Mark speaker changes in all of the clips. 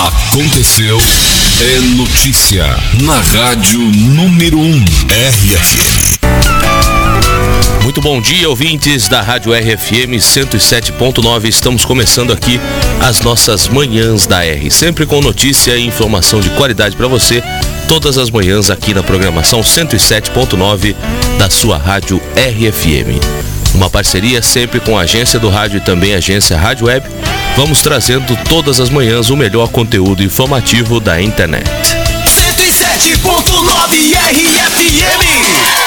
Speaker 1: Aconteceu, é notícia na Rádio Número 1 RFM.
Speaker 2: Muito bom dia, ouvintes da Rádio RFM 107.9. Estamos começando aqui as nossas manhãs da R, sempre com notícia e informação de qualidade para você, todas as manhãs aqui na programação 107.9 da sua Rádio RFM. Uma parceria sempre com a agência do rádio e também a agência Rádio Web. Vamos trazendo todas as manhãs o melhor conteúdo informativo da internet.
Speaker 3: 107.9 RFM.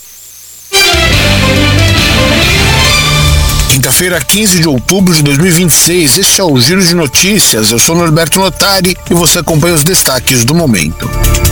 Speaker 4: Quinta-feira, 15 de outubro de 2026, este é o Giro de Notícias. Eu sou Norberto Notari e você acompanha os destaques do momento.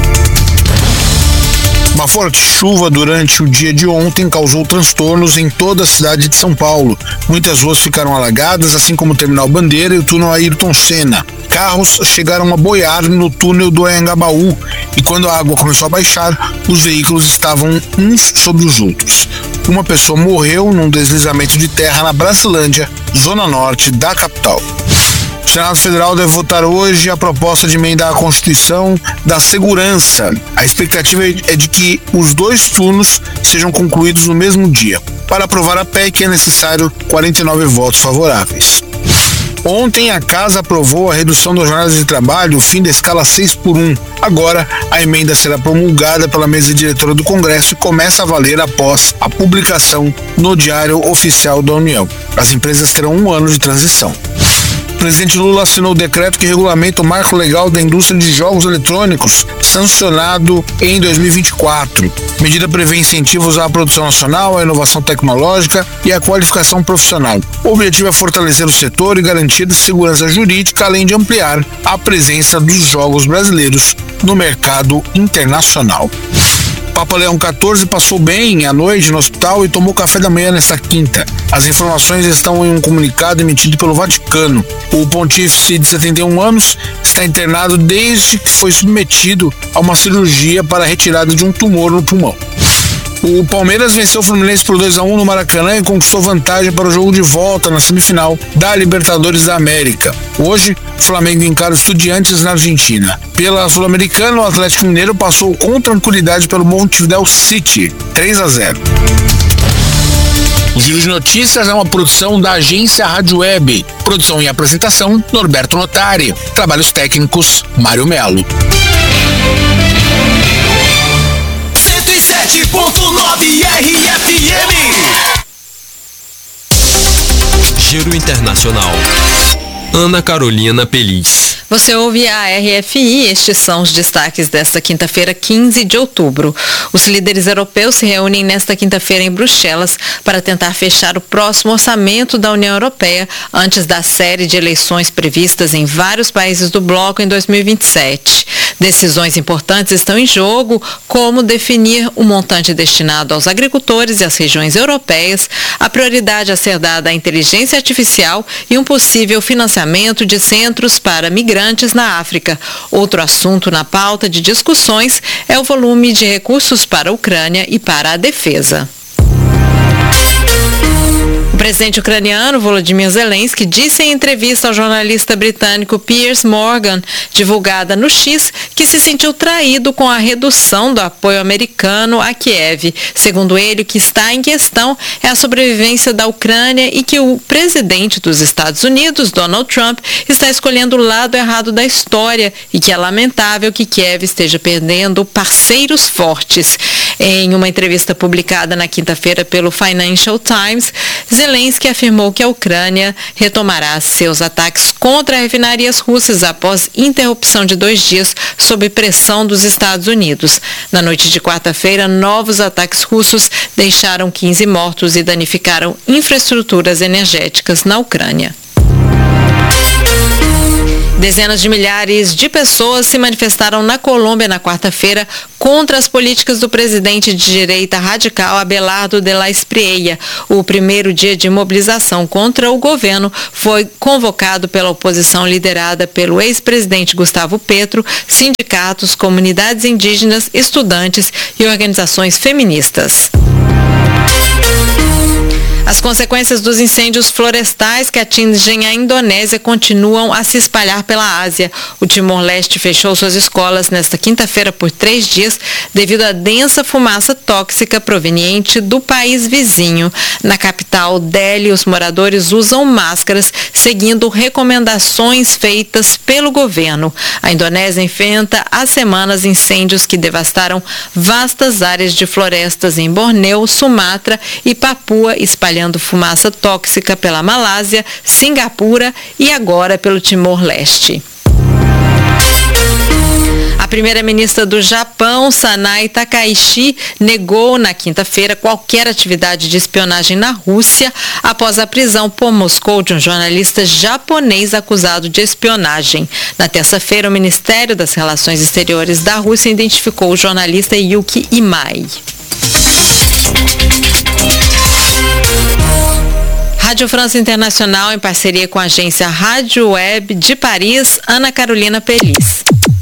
Speaker 4: Uma forte chuva durante o dia de ontem causou transtornos em toda a cidade de São Paulo. Muitas ruas ficaram alagadas, assim como o Terminal Bandeira e o túnel Ayrton Senna. Carros chegaram a boiar no túnel do Anhangabaú e quando a água começou a baixar, os veículos estavam uns sobre os outros. Uma pessoa morreu num deslizamento de terra na Bracilândia, zona norte da capital. O Senado Federal deve votar hoje a proposta de emenda à Constituição da Segurança. A expectativa é de que os dois turnos sejam concluídos no mesmo dia. Para aprovar a PEC é necessário 49 votos favoráveis. Ontem a Casa aprovou a redução das jornadas de trabalho, o fim da escala 6x1. Agora, a emenda será promulgada pela mesa diretora do Congresso e começa a valer após a publicação no Diário Oficial da União. As empresas terão 1 ano de transição. O presidente Lula assinou o decreto que regulamenta o marco legal da indústria de jogos eletrônicos, sancionado em 2024. A medida prevê incentivos à produção nacional, à inovação tecnológica e à qualificação profissional. O objetivo é fortalecer o setor e garantir segurança jurídica, além de ampliar a presença dos jogos brasileiros no mercado internacional. Papa Leão XIV passou bem à noite no hospital e tomou café da manhã nesta quinta. As informações estão em um comunicado emitido pelo Vaticano. O pontífice de 71 anos está internado desde que foi submetido a uma cirurgia para a retirada de um tumor no pulmão. O Palmeiras venceu o Fluminense por 2-1 no Maracanã e conquistou vantagem para o jogo de volta na semifinal da Libertadores da América. Hoje, o Flamengo encara os Estudiantes na Argentina. Pela Sul-Americana, o Atlético Mineiro passou com tranquilidade pelo Montevideo City, 3-0. O Giro de Notícias é uma produção da agência Rádio Web. Produção e apresentação, Norberto Notari. Trabalhos técnicos, Mário Melo.
Speaker 3: 107.9 RFM.
Speaker 5: Giro Internacional. Ana Carolina Peliz.
Speaker 6: Você ouve a RFI, estes são os destaques desta quinta-feira, 15 de outubro. Os líderes europeus se reúnem nesta quinta-feira em Bruxelas para tentar fechar o próximo orçamento da União Europeia antes da série de eleições previstas em vários países do bloco em 2027. Decisões importantes estão em jogo, como definir o montante destinado aos agricultores e às regiões europeias, a prioridade a ser dada à inteligência artificial e um possível financiamento de centros para migrantes na África. Outro assunto na pauta de discussões é o volume de recursos para a Ucrânia e para a defesa. O presidente ucraniano Volodymyr Zelensky disse em entrevista ao jornalista britânico Piers Morgan, divulgada no X, que se sentiu traído com a redução do apoio americano a Kiev. Segundo ele, o que está em questão é a sobrevivência da Ucrânia e que o presidente dos Estados Unidos, Donald Trump, está escolhendo o lado errado da história e que é lamentável que Kiev esteja perdendo parceiros fortes. Em uma entrevista publicada na quinta-feira pelo Financial Times, Zelensky afirmou que a Ucrânia retomará seus ataques contra refinarias russas após interrupção de 2 dias sob pressão dos Estados Unidos. Na noite de quarta-feira, novos ataques russos deixaram 15 mortos e danificaram infraestruturas energéticas na Ucrânia. Dezenas de milhares de pessoas se manifestaram na Colômbia na quarta-feira contra as políticas do presidente de direita radical Abelardo de la Espriella. O primeiro dia de mobilização contra o governo foi convocado pela oposição liderada pelo ex-presidente Gustavo Petro, sindicatos, comunidades indígenas, estudantes e organizações feministas. As consequências dos incêndios florestais que atingem a Indonésia continuam a se espalhar pela Ásia. O Timor-Leste fechou suas escolas nesta quinta-feira por 3 dias devido à densa fumaça tóxica proveniente do país vizinho. Na capital, Delhi, os moradores usam máscaras, seguindo recomendações feitas pelo governo. A Indonésia enfrenta há semanas incêndios que devastaram vastas áreas de florestas em Bornéu, Sumatra e Papua, espalhando fumaça tóxica pela Malásia, Singapura e agora pelo Timor-Leste. A primeira-ministra do Japão, Sanai Takaichi, negou na quinta-feira qualquer atividade de espionagem na Rússia após a prisão por Moscou de um jornalista japonês acusado de espionagem. Na terça-feira, o Ministério das Relações Exteriores da Rússia identificou o jornalista Yuki Imai. Rádio França Internacional, em parceria com a agência Rádio Web de Paris, Ana Carolina Pelis.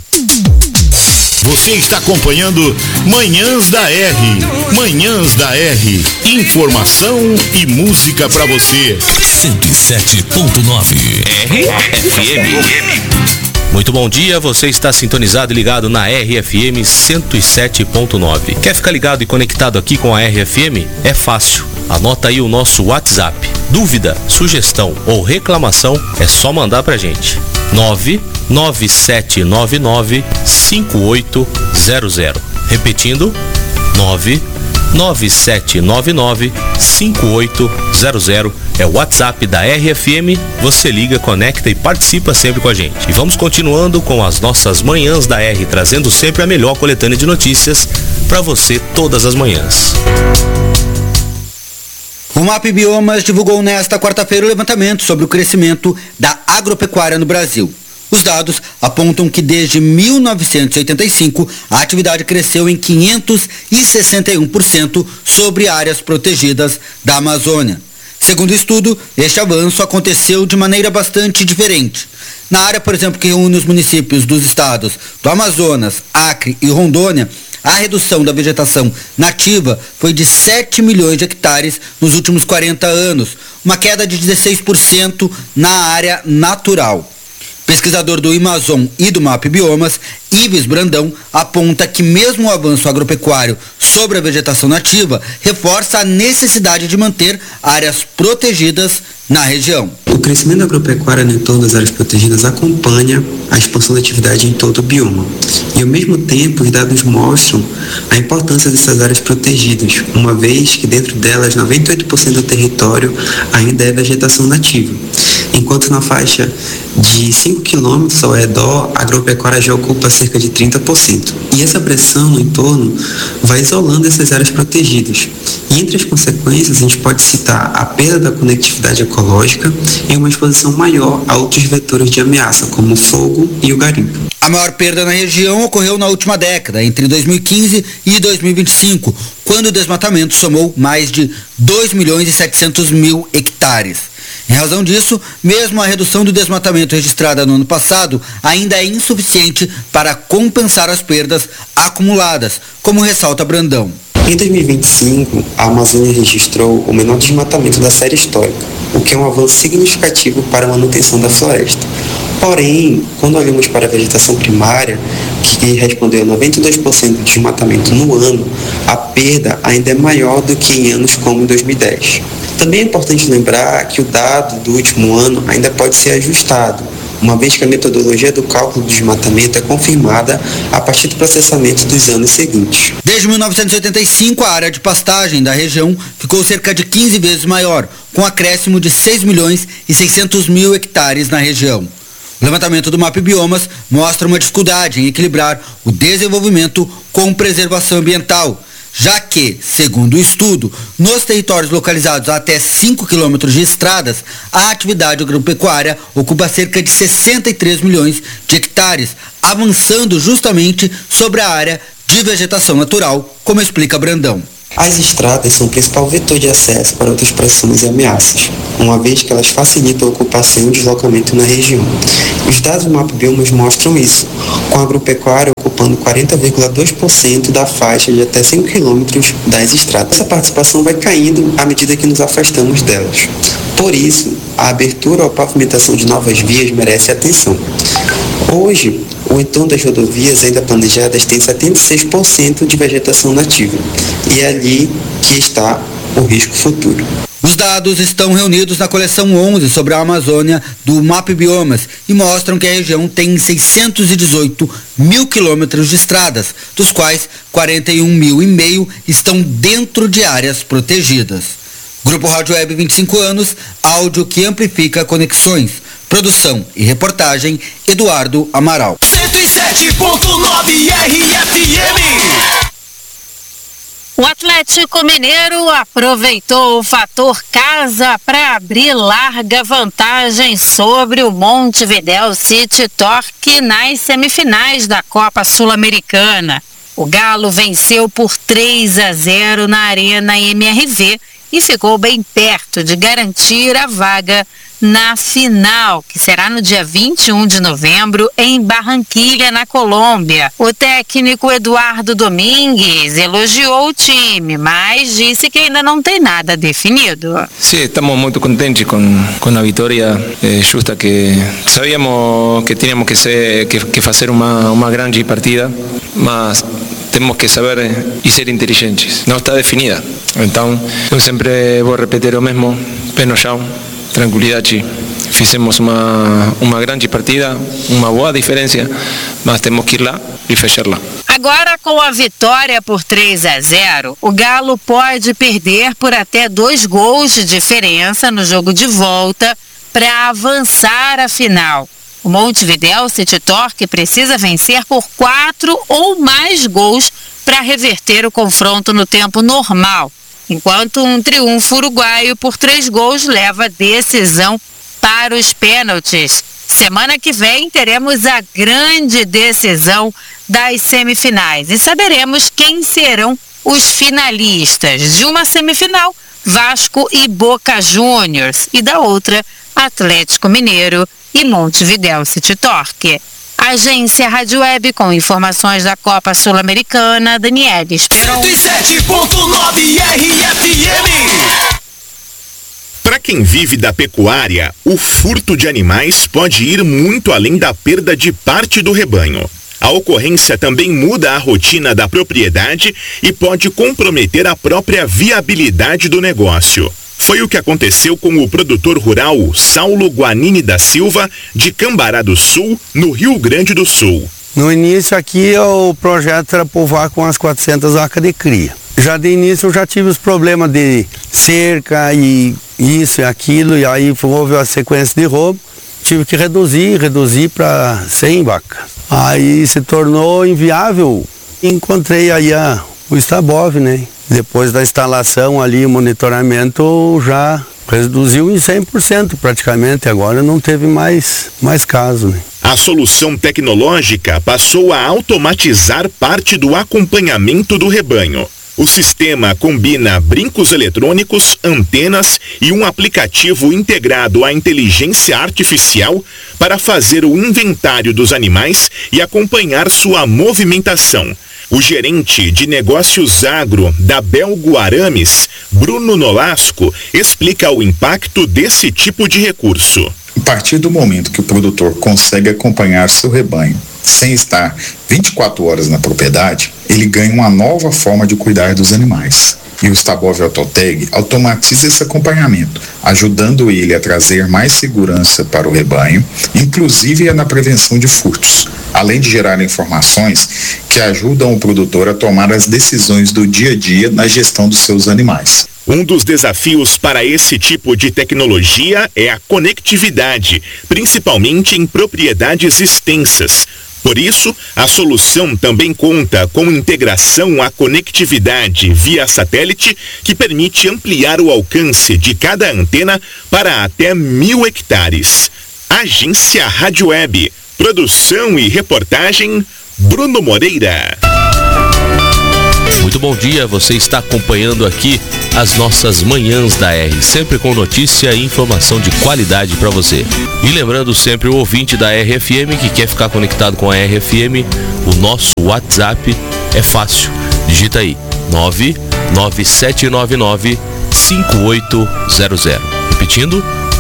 Speaker 1: Você está acompanhando Manhãs da R. Manhãs da R. Informação e música para você. 107.9 RFM.
Speaker 2: Muito bom dia, você está sintonizado e ligado na RFM 107.9. Quer ficar ligado e conectado aqui com a RFM? É fácil. Anota aí o nosso WhatsApp. Dúvida, sugestão ou reclamação é só mandar pra gente. 99799-5800. Repetindo, 99799-5800 é o WhatsApp da RFM. Você liga, conecta e participa sempre com a gente. E vamos continuando com as nossas Manhãs da R, trazendo sempre a melhor coletânea de notícias para você todas as manhãs.
Speaker 7: O MapBiomas divulgou nesta quarta-feira o levantamento sobre o crescimento da agropecuária no Brasil. Os dados apontam que desde 1985 a atividade cresceu em 561% sobre áreas protegidas da Amazônia. Segundo o estudo, este avanço aconteceu de maneira bastante diferente. Na área, por exemplo, que reúne os municípios dos estados do Amazonas, Acre e Rondônia, a redução da vegetação nativa foi de 7 milhões de hectares nos últimos 40 anos, uma queda de 16% na área natural. Pesquisador do Amazon e do MapBiomas, Ives Brandão, aponta que mesmo o avanço agropecuário sobre a vegetação nativa reforça a necessidade de manter áreas protegidas na região.
Speaker 8: O crescimento da agropecuária no entorno das áreas protegidas acompanha a expansão da atividade em todo o bioma. E ao mesmo tempo, os dados mostram a importância dessas áreas protegidas, uma vez que dentro delas 98% do território ainda é vegetação nativa. Enquanto na faixa de 5 km ao redor, a agropecuária já ocupa cerca de 30%. E essa pressão no entorno vai isolando essas áreas protegidas. E entre as consequências, a gente pode citar a perda da conectividade ecológica e uma exposição maior a outros vetores de ameaça, como o fogo e o garimpo.
Speaker 7: A maior perda na região ocorreu na última década, entre 2015 e 2025, quando o desmatamento somou mais de 2.700.000 hectares. Em razão disso, mesmo a redução do desmatamento registrada no ano passado ainda é insuficiente para compensar as perdas acumuladas, como ressalta Brandão.
Speaker 8: Em 2025, a Amazônia registrou o menor desmatamento da série histórica, o que é um avanço significativo para a manutenção da floresta. Porém, quando olhamos para a vegetação primária, que respondeu a 92% de desmatamento no ano, a perda ainda é maior do que em anos como em 2010. Também é importante lembrar que o dado do último ano ainda pode ser ajustado, uma vez que a metodologia do cálculo do desmatamento é confirmada a partir do processamento dos anos seguintes.
Speaker 7: Desde 1985, a área de pastagem da região ficou cerca de 15 vezes maior, com acréscimo de 6.600.000 hectares na região. O levantamento do MapBiomas mostra uma dificuldade em equilibrar o desenvolvimento com preservação ambiental, já que, segundo o estudo, nos territórios localizados a até 5 quilômetros de estradas, a atividade agropecuária ocupa cerca de 63 milhões de hectares, avançando justamente sobre a área de vegetação natural, como explica Brandão.
Speaker 8: As estradas são o principal vetor de acesso para outras pressões e ameaças, uma vez que elas facilitam a ocupação e o deslocamento na região. Os dados do MapBiomas mostram isso, com a agropecuária ocupando 40,2% da faixa de até 100 quilômetros das estradas. Essa participação vai caindo à medida que nos afastamos delas. Por isso, a abertura ou a pavimentação de novas vias merece atenção. Hoje, o entorno das rodovias ainda planejadas tem 76% de vegetação nativa, e é ali que está o risco futuro.
Speaker 7: Os dados estão reunidos na coleção 11 sobre a Amazônia do Map Biomas e mostram que a região tem 618 mil quilômetros de estradas, dos quais 41,5 mil estão dentro de áreas protegidas. Grupo Rádio Web 25 anos, áudio que amplifica conexões. Produção e reportagem, Eduardo Amaral.
Speaker 3: 107.9 RFM.
Speaker 9: O Atlético Mineiro aproveitou o fator casa para abrir larga vantagem sobre o Montevidéu City Torque nas semifinais da Copa Sul-Americana. O Galo venceu por 3-0 na Arena MRV e ficou bem perto de garantir a vaga na final, que será no dia 21 de novembro em Barranquilla, na Colômbia. O técnico Eduardo Domingues elogiou o time, mas disse que ainda não tem nada definido.
Speaker 10: Sim, estamos muito contentes com a vitória justa, que sabíamos que tínhamos que fazer uma grande partida, mas temos que saber e ser inteligentes. Não está definida. Então, eu sempre vou repetir o mesmo, pé no chão, tranquilidade. Fizemos uma grande partida, uma boa diferença, mas temos que ir lá e fechá-la.
Speaker 9: Agora, com a vitória por 3-0, o Galo pode perder por até 2 gols de diferença no jogo de volta para avançar à final. O Montevidéu City Torque precisa vencer por 4 ou mais gols para reverter o confronto no tempo normal, enquanto um triunfo uruguaio por 3 gols leva a decisão para os pênaltis. Semana que vem teremos a grande decisão das semifinais e saberemos quem serão os finalistas. De uma semifinal, Vasco e Boca Juniors, e da outra, Atlético Mineiro e Montevidéu City Torque. Agência Rádio Web com informações da Copa Sul-Americana, Daniele Esperon.
Speaker 3: 107.9 RFM.
Speaker 1: Para quem vive da pecuária, o furto de animais pode ir muito além da perda de parte do rebanho. A ocorrência também muda a rotina da propriedade e pode comprometer a própria viabilidade do negócio. Foi o que aconteceu com o produtor rural Saulo Guanini da Silva, de Cambará do Sul, no Rio Grande do Sul.
Speaker 11: No início aqui o projeto era povoar com as 400 vacas de cria. Já de início eu já tive os problemas de cerca e isso e aquilo, e aí houve a sequência de roubo. Tive que reduzir para 100 vacas. Aí se tornou inviável. Encontrei aí o Stabov, né? Depois da instalação ali, o monitoramento já reduziu em 100% praticamente. Agora não teve mais caso, né?
Speaker 1: A solução tecnológica passou a automatizar parte do acompanhamento do rebanho. O sistema combina brincos eletrônicos, antenas e um aplicativo integrado à inteligência artificial para fazer o inventário dos animais e acompanhar sua movimentação. O gerente de negócios agro da Belgo Arames, Bruno Nolasco, explica o impacto desse tipo de recurso.
Speaker 12: A partir do momento que o produtor consegue acompanhar seu rebanho sem estar 24 horas na propriedade, ele ganha uma nova forma de cuidar dos animais. E o Stabov Autotag automatiza esse acompanhamento, ajudando ele a trazer mais segurança para o rebanho, inclusive na prevenção de furtos, além de gerar informações que ajudam o produtor a tomar as decisões do dia a dia na gestão dos seus animais.
Speaker 1: Um dos desafios para esse tipo de tecnologia é a conectividade, principalmente em propriedades extensas. Por isso, a solução também conta com integração à conectividade via satélite, que permite ampliar o alcance de cada antena para até 1.000 hectares. Agência Rádio Web. Produção e reportagem, Bruno Moreira.
Speaker 2: Muito bom dia, você está acompanhando aqui as nossas manhãs da R, sempre com notícia e informação de qualidade para você. E lembrando sempre o ouvinte da RFM que quer ficar conectado com a RFM, o nosso WhatsApp é fácil, digita aí 99799-5800, repetindo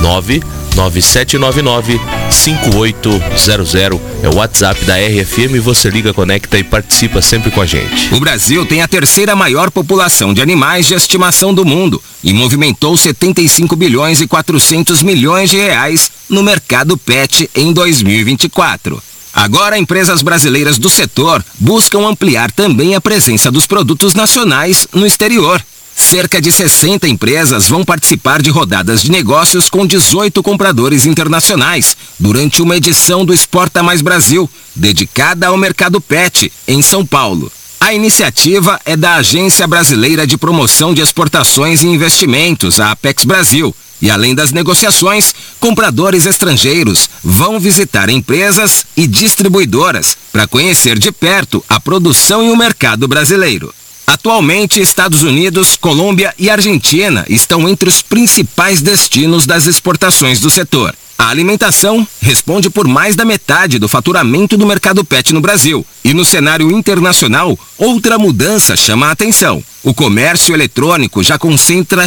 Speaker 2: 99799-5800 é o WhatsApp da RFM. Você liga, conecta e participa sempre com a gente.
Speaker 13: O Brasil tem a terceira maior população de animais de estimação do mundo e movimentou 75 bilhões e 400 milhões de reais no mercado pet em 2024. Agora, empresas brasileiras do setor buscam ampliar também a presença dos produtos nacionais no exterior. Cerca de 60 empresas vão participar de rodadas de negócios com 18 compradores internacionais durante uma edição do Exporta Mais Brasil, dedicada ao mercado pet, em São Paulo. A iniciativa é da Agência Brasileira de Promoção de Exportações e Investimentos, a Apex Brasil. E além das negociações, compradores estrangeiros vão visitar empresas e distribuidoras para conhecer de perto a produção e o mercado brasileiro. Atualmente, Estados Unidos, Colômbia e Argentina estão entre os principais destinos das exportações do setor. A alimentação responde por mais da metade do faturamento do mercado pet no Brasil. E no cenário internacional, outra mudança chama a atenção. O comércio eletrônico já concentra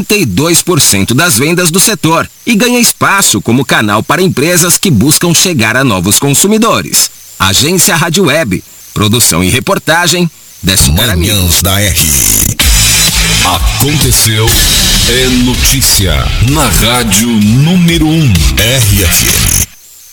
Speaker 13: 32% das vendas do setor e ganha espaço como canal para empresas que buscam chegar a novos consumidores. Agência Rádio Web, produção e reportagem,
Speaker 14: Manhãs da R. Aconteceu, é notícia na rádio número 1 RFM.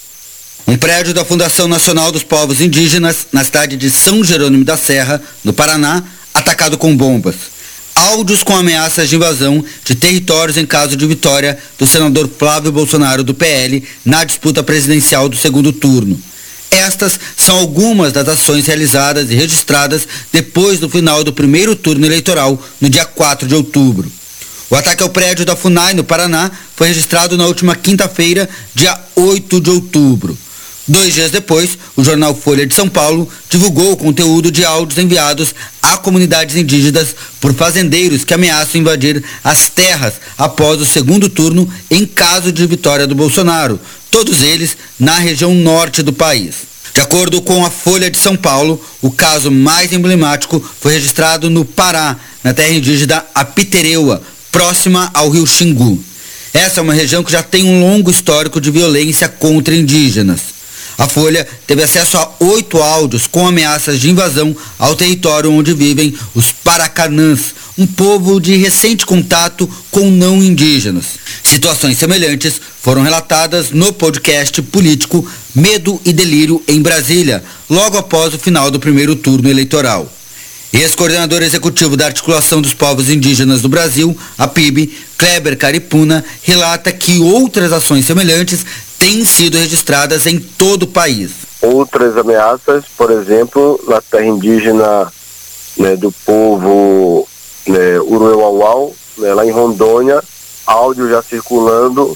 Speaker 7: Um prédio da Fundação Nacional dos Povos Indígenas, na cidade de São Jerônimo da Serra, no Paraná, atacado com bombas. Áudios com ameaças de invasão de territórios em caso de vitória do senador Flávio Bolsonaro do PL na disputa presidencial do segundo turno. Estas são algumas das ações realizadas e registradas depois do final do primeiro turno eleitoral, no dia 4 de outubro. O ataque ao prédio da FUNAI, no Paraná, foi registrado na última quinta-feira, dia 8 de outubro. 2 dias depois, o jornal Folha de São Paulo divulgou o conteúdo de áudios enviados a comunidades indígenas por fazendeiros que ameaçam invadir as terras após o segundo turno em caso de vitória do Bolsonaro, todos eles na região norte do país. De acordo com a Folha de São Paulo, o caso mais emblemático foi registrado no Pará, na terra indígena Apitereua, próxima ao rio Xingu. Essa é uma região que já tem um longo histórico de violência contra indígenas. A Folha teve acesso a 8 áudios com ameaças de invasão ao território onde vivem os Paracanãs, um povo de recente contato com não indígenas. Situações semelhantes foram relatadas no podcast político Medo e Delírio em Brasília, logo após o final do primeiro turno eleitoral. Ex-coordenador executivo da Articulação dos Povos Indígenas do Brasil, a PIB, Kleber Caripuna, relata que outras ações semelhantes têm sido registradas em todo o país.
Speaker 15: Outras ameaças, por exemplo, na terra indígena, do povo Uruauau, lá em Rondônia, áudio já circulando,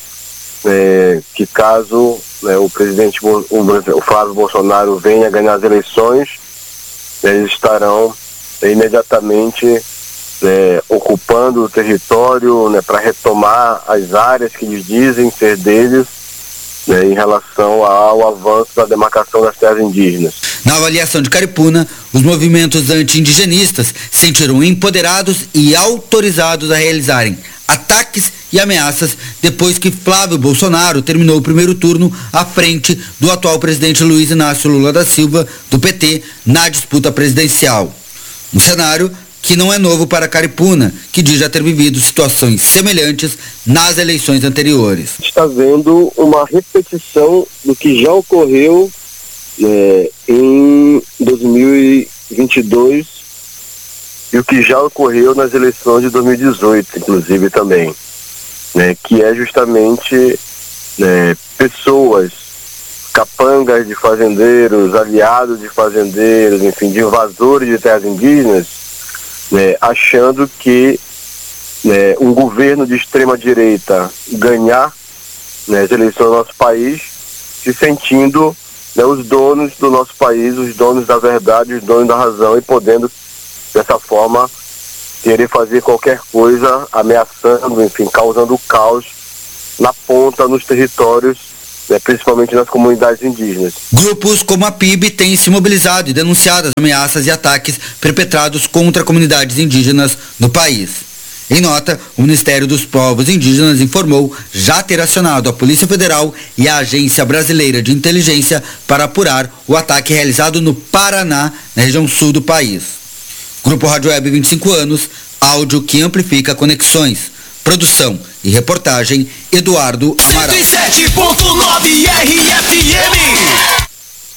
Speaker 15: que caso o presidente o Flávio Bolsonaro venha ganhar as eleições, eles estarão imediatamente ocupando o território para retomar as áreas que eles dizem ser deles, em relação ao avanço da demarcação das terras indígenas.
Speaker 7: Na avaliação de Caripuna, os movimentos anti-indigenistas se sentiram empoderados e autorizados a realizarem ataques e ameaças depois que Flávio Bolsonaro terminou o primeiro turno à frente do atual presidente Luiz Inácio Lula da Silva, do PT, na disputa presidencial. Um cenário que não é novo para Caripuna, que diz já ter vivido situações semelhantes nas eleições anteriores.
Speaker 15: Está vendo uma repetição do que já ocorreu em 2022 e o que já ocorreu nas eleições de 2018, inclusive também, que é justamente pessoas, capangas de fazendeiros, aliados de fazendeiros, enfim, de invasores de terras indígenas, achando que um governo de extrema direita ganhar as eleições do nosso país, se sentindo os donos do nosso país, os donos da verdade, os donos da razão, e podendo dessa forma, querer fazer qualquer coisa, ameaçando, enfim, causando caos na ponta, nos territórios, principalmente nas comunidades indígenas.
Speaker 7: Grupos como a PIB têm se mobilizado e denunciado as ameaças e ataques perpetrados contra comunidades indígenas no país. Em nota, o Ministério dos Povos Indígenas informou já ter acionado a Polícia Federal e a Agência Brasileira de Inteligência para apurar o ataque realizado no Paraná, na região sul do país. Grupo Rádio Web 25 anos, áudio que amplifica conexões. Produção e reportagem, Eduardo Amaral.
Speaker 3: 107.9 RFM.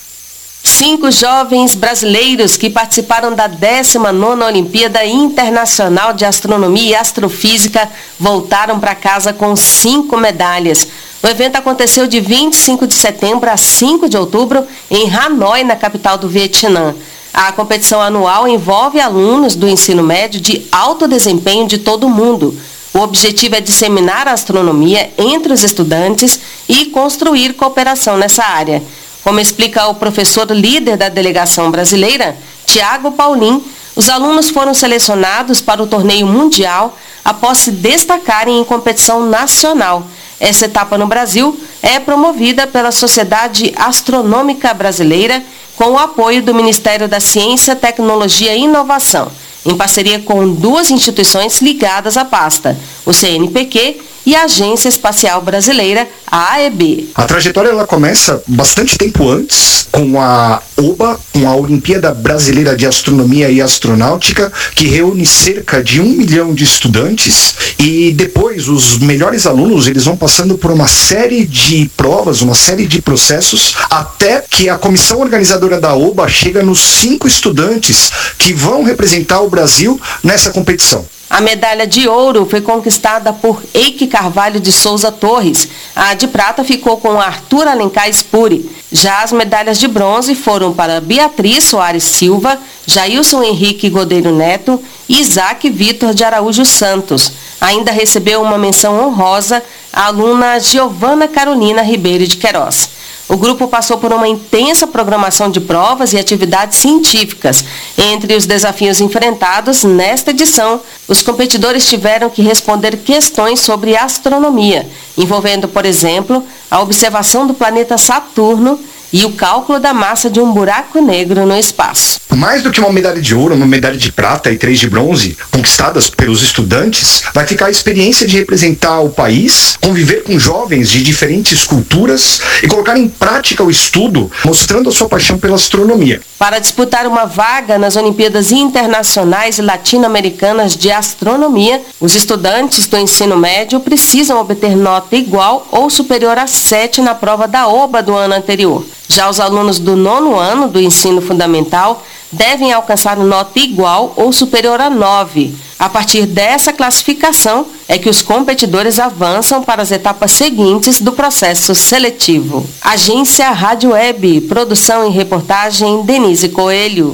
Speaker 16: 5 jovens brasileiros que participaram da 19ª Olimpíada Internacional de Astronomia e Astrofísica voltaram para casa com 5 medalhas. O evento aconteceu de 25 de setembro a 5 de outubro em Hanoi, na capital do Vietnã. A competição anual envolve alunos do ensino médio de alto desempenho de todo o mundo. O objetivo é disseminar a astronomia entre os estudantes e construir cooperação nessa área. Como explica o professor líder da delegação brasileira, Tiago Paulin, os alunos foram selecionados para o torneio mundial após se destacarem em competição nacional. Essa etapa no Brasil é promovida pela Sociedade Astronômica Brasileira com o apoio do Ministério da Ciência, Tecnologia e Inovação, em parceria com 2 instituições ligadas à pasta, o CNPq e a Agência Espacial Brasileira, a AEB.
Speaker 17: A trajetória ela começa bastante tempo antes, com a OBA, com a Olimpíada Brasileira de Astronomia e Astronáutica, que reúne cerca de 1 milhão de estudantes, e depois os melhores alunos eles vão passando por uma série de provas, uma série de processos, até que a comissão organizadora da OBA chega nos 5 estudantes que vão representar o Brasil nessa competição.
Speaker 16: A medalha de ouro foi conquistada por Eike Carvalho de Souza Torres. A de prata ficou com Arthur Alencar Spuri. Já as medalhas de bronze foram para Beatriz Soares Silva, Jailson Henrique Godeiro Neto e Isaac Vitor de Araújo Santos. Ainda recebeu uma menção honrosa a aluna Giovana Carolina Ribeiro de Queiroz. O grupo passou por uma intensa programação de provas e atividades científicas. Entre os desafios enfrentados nesta edição, os competidores tiveram que responder questões sobre astronomia, envolvendo, por exemplo, a observação do planeta Saturno e o cálculo da massa de um buraco negro no espaço.
Speaker 17: Mais do que uma medalha de ouro, uma medalha de prata e 3 de bronze, conquistadas pelos estudantes, vai ficar a experiência de representar o país, conviver com jovens de diferentes culturas e colocar em prática o estudo, mostrando a sua paixão pela astronomia.
Speaker 16: Para disputar uma vaga nas Olimpíadas Internacionais e Latino-Americanas de Astronomia, os estudantes do ensino médio precisam obter nota igual ou superior a 7 na prova da OBA do ano anterior. Já os alunos do 9º ano do ensino fundamental devem alcançar nota igual ou superior a 9. A partir dessa classificação é que os competidores avançam para as etapas seguintes do processo seletivo. Agência Rádio Web, produção e reportagem Denise Coelho.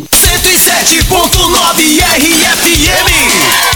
Speaker 3: 107.9 RFM.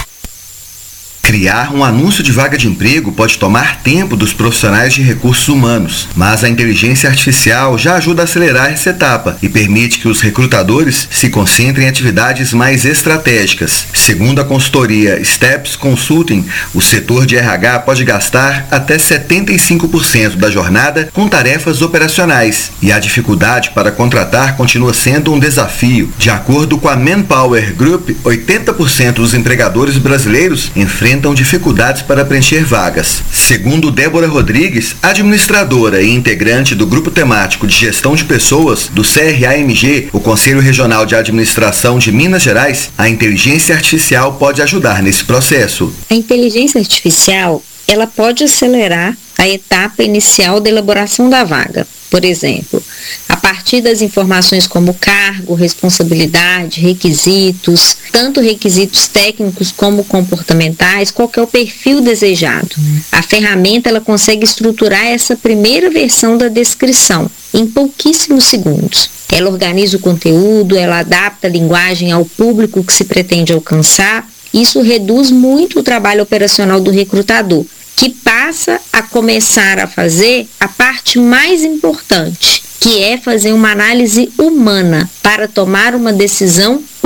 Speaker 18: Criar um anúncio de vaga de emprego pode tomar tempo dos profissionais de recursos humanos, mas a inteligência artificial já ajuda a acelerar essa etapa e permite que os recrutadores se concentrem em atividades mais estratégicas. Segundo a consultoria Steps Consulting, o setor de RH pode gastar até 75% da jornada com tarefas operacionais, e a dificuldade para contratar continua sendo um desafio. De acordo com a Manpower Group, 80% dos empregadores brasileiros enfrentam dificuldades para preencher vagas. Segundo Débora Rodrigues, administradora e integrante do Grupo Temático de Gestão de Pessoas do CRAMG, o Conselho Regional de Administração de Minas Gerais, a inteligência artificial pode ajudar nesse processo.
Speaker 19: A inteligência artificial, ela pode acelerar a etapa inicial da elaboração da vaga. Por exemplo, a partir das informações como cargo, responsabilidade, requisitos, tanto requisitos técnicos como comportamentais, qual que é o perfil desejado. A ferramenta ela consegue estruturar essa primeira versão da descrição em pouquíssimos segundos. Ela organiza o conteúdo, ela adapta a linguagem ao público que se pretende alcançar. Isso reduz muito o trabalho operacional do recrutador, que passa a começar a fazer a parte mais importante, que é fazer uma análise humana para tomar uma decisão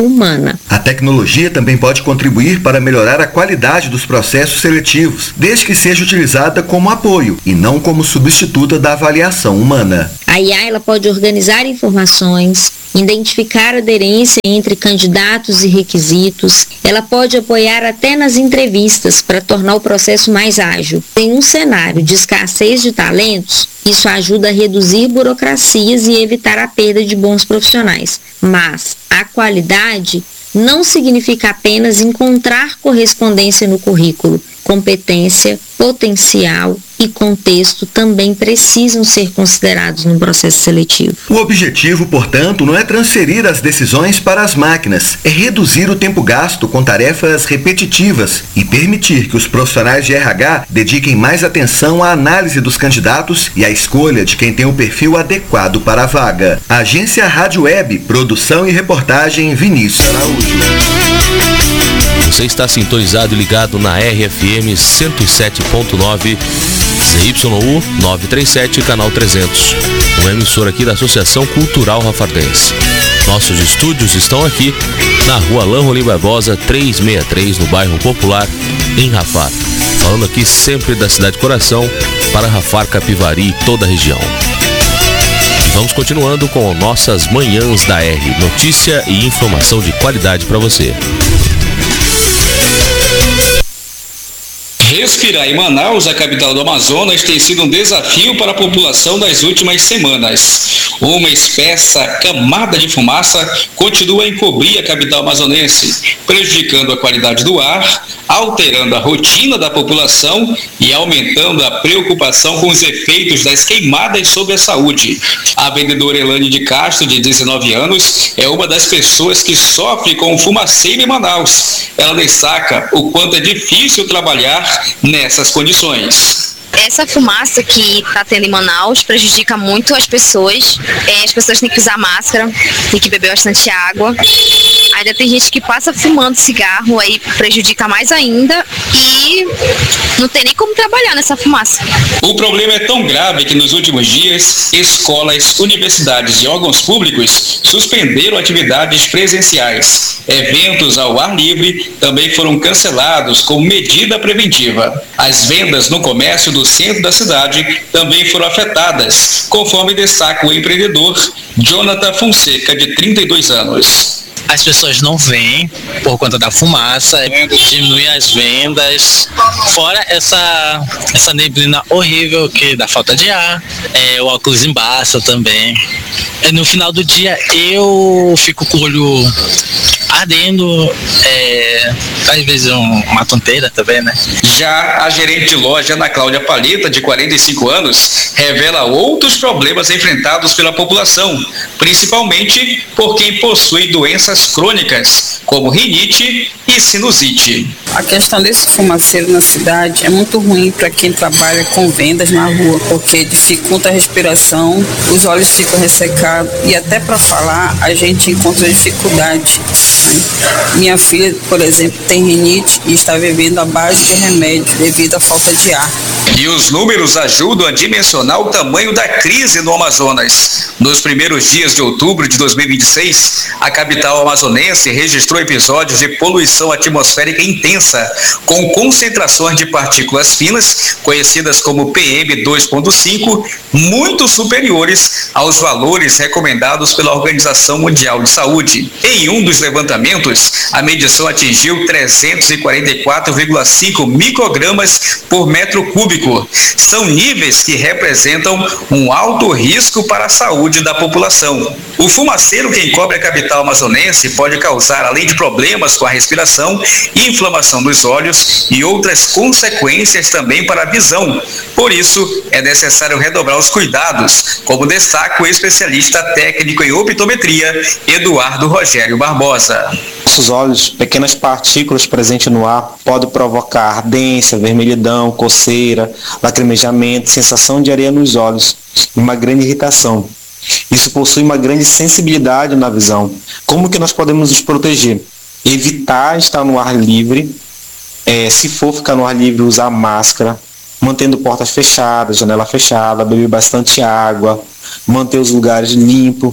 Speaker 19: humana.
Speaker 18: A tecnologia também pode contribuir para melhorar a qualidade dos processos seletivos, desde que seja utilizada como apoio e não como substituta da avaliação humana.
Speaker 19: A IA ela pode organizar informações, identificar aderência entre candidatos e requisitos. Ela pode apoiar até nas entrevistas para tornar o processo mais ágil. Em um cenário de escassez de talentos, isso ajuda a reduzir burocracias e evitar a perda de bons profissionais. Mas a qualidade não significa apenas encontrar correspondência no currículo. Competência, potencial e contexto também precisam ser considerados no processo seletivo.
Speaker 18: O objetivo, portanto, não é transferir as decisões para as máquinas, é reduzir o tempo gasto com tarefas repetitivas e permitir que os profissionais de RH dediquem mais atenção à análise dos candidatos e à escolha de quem tem o perfil adequado para a vaga. Agência Rádio Web, produção e reportagem Vinícius Araújo.
Speaker 2: Você está sintonizado e ligado na RFM 107.9 ZYU 937, canal 300, uma emissora aqui da Associação Cultural Rafardense. Nossos estúdios estão aqui na rua Alain Rolim Barbosa 363, no bairro Popular, em Rafar. Falando aqui sempre da cidade coração para Rafar, Capivari e toda a região. E vamos continuando com nossas manhãs da R, notícia e informação de qualidade para você.
Speaker 20: Respirar em Manaus, a capital do Amazonas, tem sido um desafio para a população das últimas semanas. Uma espessa camada de fumaça continua a encobrir a capital amazonense, prejudicando a qualidade do ar, alterando a rotina da população e aumentando a preocupação com os efeitos das queimadas sobre a saúde. A vendedora Elane de Castro, de 19 anos, é uma das pessoas que sofre com o fumaceiro em Manaus. Ela destaca o quanto é difícil trabalhar nessas condições.
Speaker 21: Essa fumaça que está tendo em Manaus prejudica muito as pessoas. As pessoas têm que usar máscara, têm que beber bastante água. Ainda tem gente que passa fumando cigarro, aí prejudica mais ainda e não tem nem como trabalhar nessa fumaça.
Speaker 20: O problema é tão grave que nos últimos dias, escolas, universidades e órgãos públicos suspenderam atividades presenciais. Eventos ao ar livre também foram cancelados como medida preventiva. As vendas no comércio do centro da cidade também foram afetadas, conforme destaca o empreendedor Jonathan Fonseca, de 32 anos.
Speaker 22: As pessoas não vêm por conta da fumaça, diminui as vendas, fora essa neblina horrível que dá falta de ar, o óculos embaça também. No final do dia eu fico com o olho ardendo, às vezes uma tonteira também, né?
Speaker 20: Já a gerente de loja, Ana Cláudia Paleta, de 45 anos, revela outros problemas enfrentados pela população, principalmente por quem possui doenças crônicas, como rinite e sinusite.
Speaker 23: A questão desse fumaceiro na cidade é muito ruim para quem trabalha com vendas na rua, porque dificulta a respiração, os olhos ficam ressecados e até para falar a gente encontra dificuldade. Minha filha, por exemplo, tem rinite e está vivendo à base de remédio devido à falta de ar.
Speaker 20: E os números ajudam a dimensionar o tamanho da crise no Amazonas. Nos primeiros dias de outubro de 2026, a capital amazonense registrou episódios de poluição atmosférica intensa, com concentrações de partículas finas, conhecidas como PM2.5, muito superiores aos valores recomendados pela Organização Mundial de Saúde. Em um dos levantamentos, a medição atingiu 344,5 microgramas por metro cúbico. São níveis que representam um alto risco para a saúde da população. O fumaceiro que encobre a capital amazonense pode causar, além de problemas com a respiração, inflamação dos olhos e outras consequências também para a visão. Por isso, é necessário redobrar os cuidados, como destaca o especialista técnico em optometria, Eduardo Rogério Barbosa.
Speaker 24: Nossos olhos, pequenas partículas presentes no ar podem provocar ardência, vermelhidão, coceira, lacrimejamento, sensação de areia nos olhos e uma grande irritação. Isso possui uma grande sensibilidade na visão. Como que nós podemos nos proteger? Evitar estar no ar livre, se for ficar no ar livre, usar máscara, mantendo portas fechadas, janela fechada, beber bastante água, manter os lugares limpos,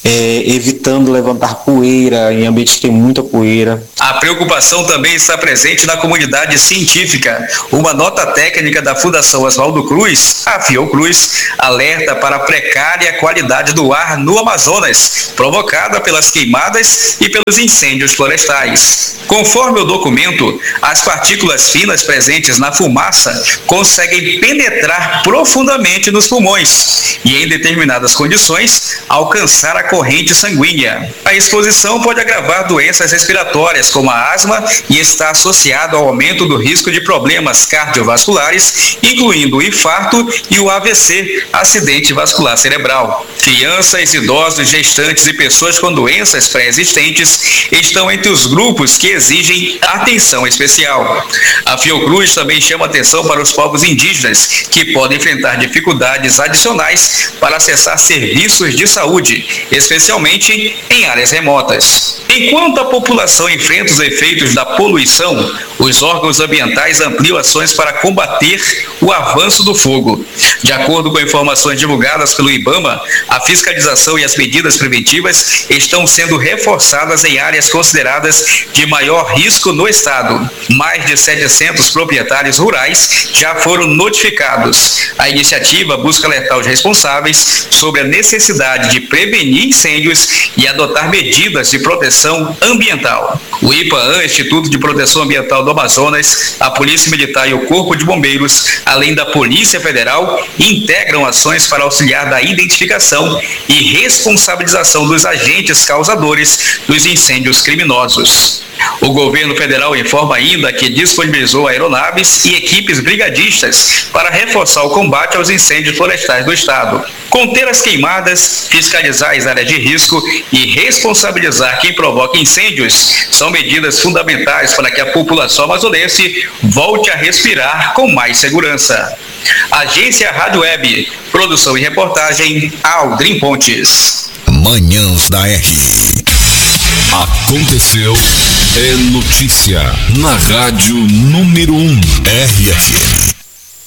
Speaker 24: evitando levantar poeira em ambientes que tem muita poeira.
Speaker 20: A preocupação também está presente na comunidade científica. Uma nota técnica da Fundação Oswaldo Cruz, a Fiocruz, alerta para a precária qualidade do ar no Amazonas, provocada pelas queimadas e pelos incêndios florestais. Conforme o documento, as partículas finas presentes na fumaça conseguem penetrar profundamente nos pulmões e, em determinadas condições, alcançar a corrente sanguínea. A exposição pode agravar doenças respiratórias, como a asma, e está associado ao aumento do risco de problemas cardiovasculares, incluindo o infarto e o AVC, acidente vascular cerebral. Crianças, idosos, gestantes e pessoas com doenças pré-existentes estão entre os grupos que exigem atenção especial. A Fiocruz também chama atenção para os povos indígenas, que podem enfrentar dificuldades adicionais para acessar serviços de saúde, especialmente em áreas remotas. Enquanto a população enfrenta os efeitos da poluição, os órgãos ambientais ampliam ações para combater o avanço do fogo. De acordo com informações divulgadas pelo IBAMA, a fiscalização e as medidas preventivas estão sendo reforçadas em áreas consideradas de maior risco no estado. Mais de 700 proprietários rurais já foram notificados. A iniciativa busca alertar os responsáveis sobre a necessidade de prevenir incêndios e adotar medidas de proteção ambiental. O IPAAM, Instituto de Proteção Ambiental do Amazonas, a Polícia Militar e o Corpo de Bombeiros, além da Polícia Federal, integram ações para auxiliar na identificação e responsabilização dos agentes causadores dos incêndios criminosos. O governo federal informa ainda que disponibilizou aeronaves e equipes brigadistas para reforçar o combate aos incêndios florestais do estado. Conter as queimadas, fiscalizar as áreas de risco e responsabilizar quem provoca incêndios são medidas fundamentais para que a população amazonense volte a respirar com mais segurança. Agência Rádio Web, produção e reportagem, Aldrin Pontes.
Speaker 14: Manhãs da R. Aconteceu, é notícia na Rádio Número 1 RFM.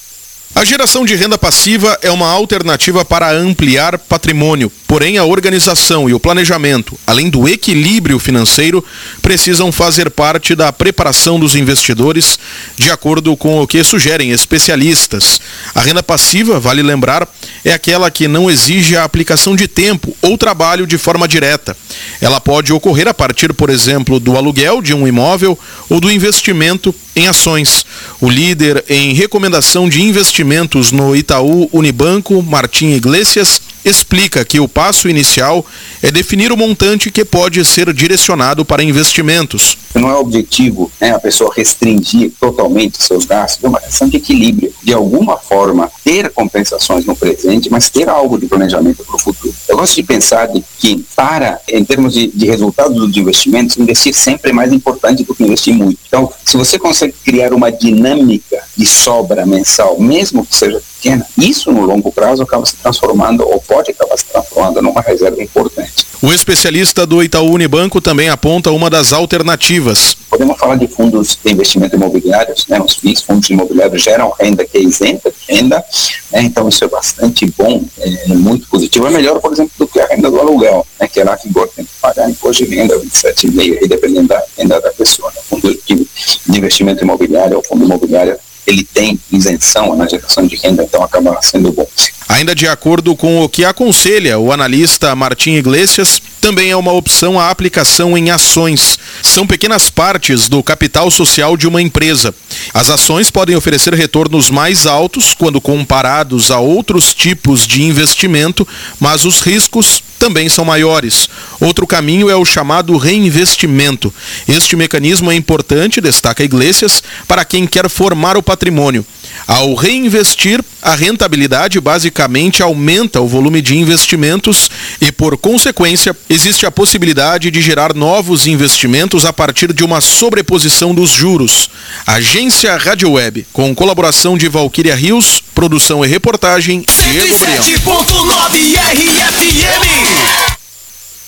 Speaker 4: A geração de renda passiva é uma alternativa para ampliar patrimônio, porém a organização e o planejamento, além do equilíbrio financeiro, precisam fazer parte da preparação dos investidores, de acordo com o que sugerem especialistas. A renda passiva, vale lembrar, é aquela que não exige a aplicação de tempo ou trabalho de forma direta. Ela pode ocorrer a partir, por exemplo, do aluguel de um imóvel ou do investimento em ações. O líder em recomendação de investimentos no Itaú Unibanco, Martim Iglesias, explica que o passo inicial é definir o montante que pode ser direcionado para investimentos.
Speaker 5: Não é objetivo a pessoa restringir totalmente seus gastos, é uma questão de equilíbrio. De alguma forma, ter compensações no presente, mas ter algo de planejamento para o futuro. Eu gosto de pensar de que, em termos de resultado dos investimentos, investir sempre é mais importante do que investir muito. Então, se você consegue criar uma dinâmica de sobra mensal, mesmo que seja pequena, isso no longo prazo acaba se transformando, ou pode acabar se transformando, numa reserva importante.
Speaker 4: O especialista do Itaú Unibanco também aponta uma das alternativas.
Speaker 5: Podemos falar de fundos de investimento imobiliários, os FIIs, fundos imobiliários geram renda que é isenta de renda, então isso é bastante bom, é muito positivo. É melhor, por exemplo, do que a renda do aluguel, que é lá que tem que pagar imposto de renda, 27,5%, e dependendo da renda da pessoa. O fundo de investimento imobiliário, o fundo imobiliário, ele tem isenção na geração de renda, então acaba sendo bom.
Speaker 4: Ainda de acordo com o que aconselha o analista Martim Iglesias, também é uma opção a aplicação em ações. São pequenas partes do capital social de uma empresa. As ações podem oferecer retornos mais altos quando comparados a outros tipos de investimento, mas os riscos também são maiores. Outro caminho é o chamado reinvestimento. Este mecanismo é importante, destaca Iglesias, para quem quer formar o patrimônio. Ao reinvestir, a rentabilidade basicamente aumenta o volume de investimentos e, por consequência, existe a possibilidade de gerar novos investimentos a partir de uma sobreposição dos juros. Agência Rádio Web, com colaboração de Valquíria Rios, produção e reportagem, Diego Brião.
Speaker 3: 107.9 RFM.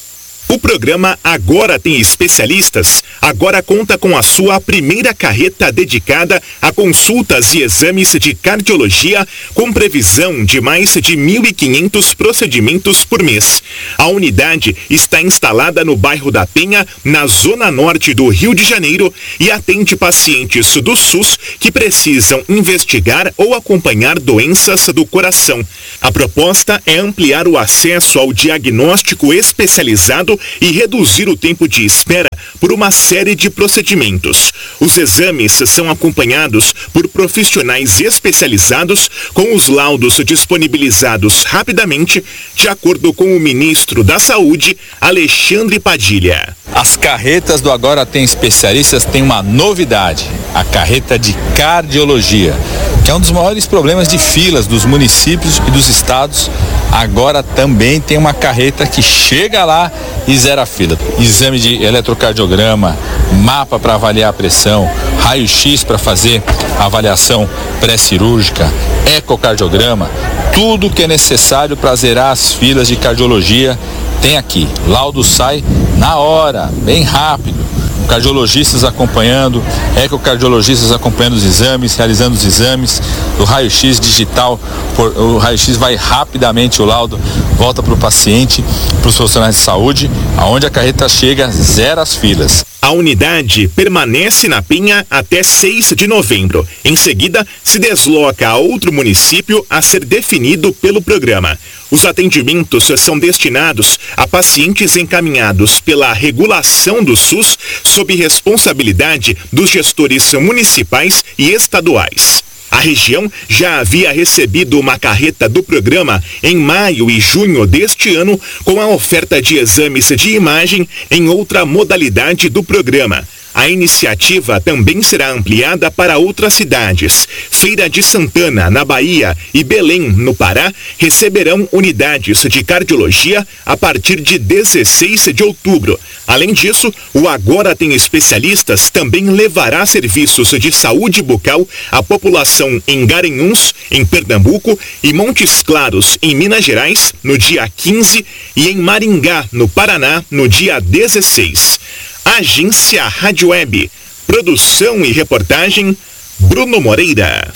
Speaker 1: O programa Agora Tem Especialistas agora conta com a sua primeira carreta dedicada a consultas e exames de cardiologia, com previsão de mais de 1.500 procedimentos por mês. A unidade está instalada no bairro da Penha, na zona norte do Rio de Janeiro, e atende pacientes do SUS que precisam investigar ou acompanhar doenças do coração. A proposta é ampliar o acesso ao diagnóstico especializado e reduzir o tempo de espera por uma série de procedimentos. Os exames são acompanhados por profissionais especializados, com os laudos disponibilizados rapidamente, de acordo com o ministro da Saúde, Alexandre Padilha.
Speaker 6: As carretas do Agora Tem Especialistas têm uma novidade, a carreta de cardiologia, que é um dos maiores problemas de filas dos municípios e dos estados. Agora também tem uma carreta que chega lá e zera a fila. Exame de eletrocardiograma, mapa para avaliar a pressão, raio-x para fazer a avaliação pré-cirúrgica, ecocardiograma, tudo que é necessário para zerar as filas de cardiologia tem aqui. Laudo sai na hora, bem rápido. Cardiologistas acompanhando, ecocardiologistas acompanhando os exames, realizando os exames, o raio-x digital, o raio-x vai rapidamente, o laudo volta para o paciente, para os profissionais de saúde, aonde a carreta chega, zera as filas.
Speaker 1: A unidade permanece na Penha até 6 de novembro. Em seguida, se desloca a outro município a ser definido pelo programa. Os atendimentos são destinados a pacientes encaminhados pela regulação do SUS sob responsabilidade dos gestores municipais e estaduais. A região já havia recebido uma carreta do programa em maio e junho deste ano, com a oferta de exames de imagem em outra modalidade do programa. A iniciativa também será ampliada para outras cidades. Feira de Santana, na Bahia, e Belém, no Pará, receberão unidades de cardiologia a partir de 16 de outubro. Além disso, o Agora Tem Especialistas também levará serviços de saúde bucal à população em Garanhuns, em Pernambuco, e Montes Claros, em Minas Gerais, no dia 15, e em Maringá, no Paraná, no dia 16. Agência Rádio Web. Produção e reportagem, Bruno Moreira.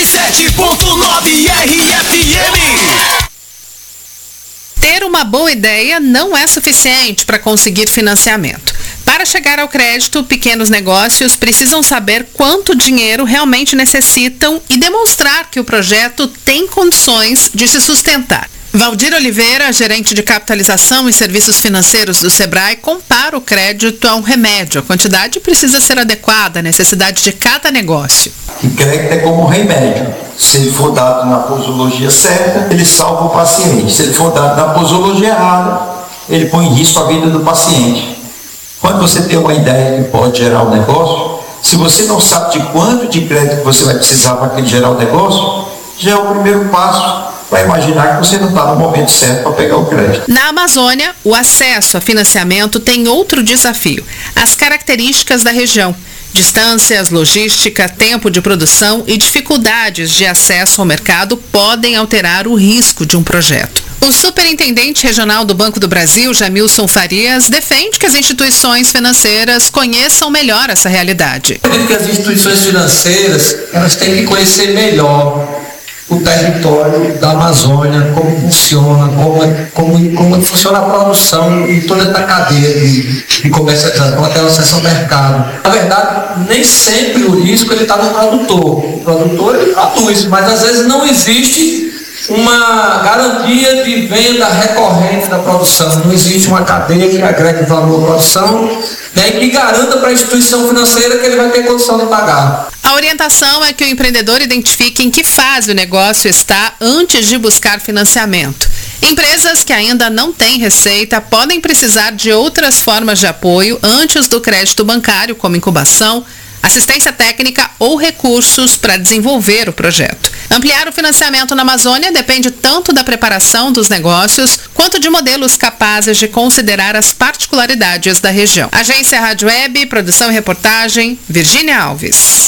Speaker 3: 107.9 RFM.
Speaker 8: Ter uma boa ideia não é suficiente para conseguir financiamento. Para chegar ao crédito, pequenos negócios precisam saber quanto dinheiro realmente necessitam e demonstrar que o projeto tem condições de se sustentar. Valdir Oliveira, gerente de capitalização e serviços financeiros do Sebrae, compara o crédito a um remédio. A quantidade precisa ser adequada à necessidade de cada negócio.
Speaker 9: O crédito é como um remédio. Se ele for dado na posologia certa, ele salva o paciente. Se ele for dado na posologia errada, ele põe em risco a vida do paciente. Quando você tem uma ideia que pode gerar um negócio, se você não sabe de quanto de crédito você vai precisar para aquele gerar o negócio, já é o primeiro passo. Vai imaginar que você não está no momento certo para pegar o crédito.
Speaker 8: Na Amazônia, o acesso a financiamento tem outro desafio: as características da região. Distâncias, logística, tempo de produção e dificuldades de acesso ao mercado podem alterar o risco de um projeto. O superintendente regional do Banco do Brasil, Jamilson Farias, defende que as instituições financeiras conheçam melhor essa realidade.
Speaker 10: Eu acredito que as instituições financeiras, elas têm que conhecer melhor o território da Amazônia, como funciona, como funciona a produção e toda essa cadeia de comercialização até o acesso ao mercado. Na verdade, nem sempre o risco está no produtor. O produtor ele produz, mas às vezes não existe uma garantia de venda recorrente da produção. Não existe uma cadeia que agregue valor à produção, né, e que garanta para a instituição financeira que ele vai ter condição de pagar.
Speaker 8: A orientação é que o empreendedor identifique em que fase o negócio está antes de buscar financiamento. Empresas que ainda não têm receita podem precisar de outras formas de apoio antes do crédito bancário, como incubação, assistência técnica ou recursos para desenvolver o projeto. Ampliar o financiamento na Amazônia depende tanto da preparação dos negócios quanto de modelos capazes de considerar as particularidades da região. Agência Rádio Web, produção e reportagem, Virgínia Alves.